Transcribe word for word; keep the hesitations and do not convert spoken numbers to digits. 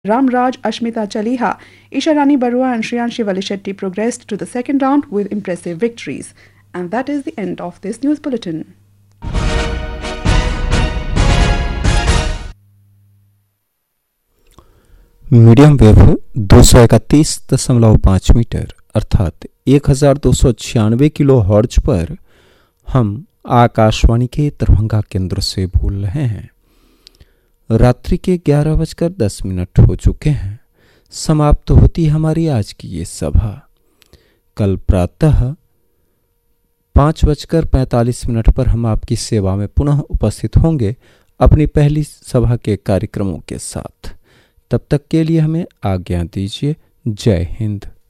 Ramraj, Ashmita Chaliha, Isha Rani Barua and Shriyanshi Valishetty progressed to the second round with impressive victories. And that is the end of this news bulletin. Medium wave दो सौ इकतीस दशमलव पाँच metre अर्थात एक हजार दो सौ छियानवे किलो हर्ट्ज पर हम आकाशवाणी के दरभंगा केंद्र से बोल रहे हैं। रात्रि के ग्यारह बजकर दस मिनट हो चुके हैं। समाप्त होती हमारी आज की ये सभा। कल प्रातः पाँच बजकर पैंतालीस मिनट पर हम आपकी सेवा में पुनः उपस्थित होंगे अपनी पहली सभा के कार्यक्रमों के साथ। तब तक के लिए हमें आज्ञा दीजिए। जय हिंद।